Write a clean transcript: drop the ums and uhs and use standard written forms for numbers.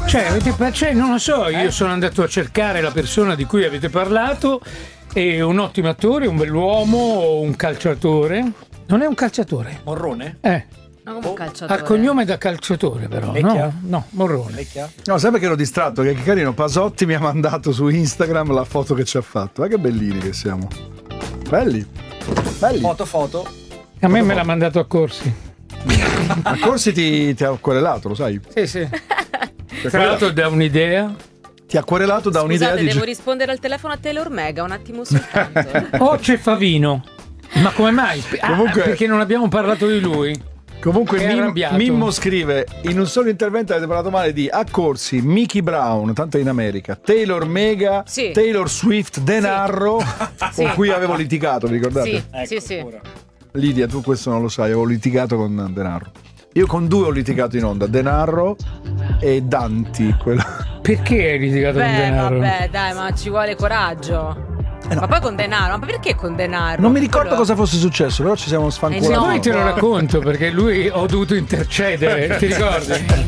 Non lo so, io sono andato a cercare la persona di cui avete parlato, è un ottimo attore, un bell'uomo, un calciatore. Non è un calciatore. Morrone? No, come un calciatore. Ha cognome da calciatore però. Vecchia? No, Morrone. Vecchia? No, sai perché ero distratto? Che carino, Pasotti mi ha mandato su Instagram la foto che ci ha fatto. Ma che bellini che siamo. Belli. Foto. A me l'ha mandato a Corsi. A Corsi ti ha querelato, lo sai? Sì. Tra l'altro da un'idea. Ti ha querelato da un'idea Scusate, di... devo rispondere al telefono a Taylor Mega un attimo soltanto. Ceffavino. Ma come mai? Comunque- Perché non abbiamo parlato di lui? Comunque È arrabbiato. Mimmo scrive: in un solo intervento avete parlato male di Accorsi, Mickey Brown, tanto è in America, Taylor Mega, Sì. Taylor Swift, Denarro, Sì. con cui avevo litigato, vi ricordate? Sì. Lidia, tu questo non lo sai, avevo litigato con Denarro. Io con due ho litigato in onda, Denarro e Danti. Perché hai litigato con Denaro? Vabbè, dai, ma ci vuole coraggio. Ma poi con denaro? Ma perché con denaro? Non mi ricordo cosa fosse successo, però ci siamo sfanculati. Poi te lo racconto perché lui ho dovuto intercedere, ti ricordi?